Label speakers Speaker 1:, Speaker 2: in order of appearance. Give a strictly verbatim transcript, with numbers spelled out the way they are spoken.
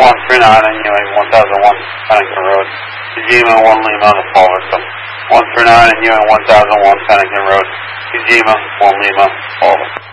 Speaker 1: one three nine and Ewing, one thousand one Pennington Road. Ujima, one Lima on the fall victim. one three nine and Ewing, one thousand one Pennington Road. Ujima, one Lima, fall victim.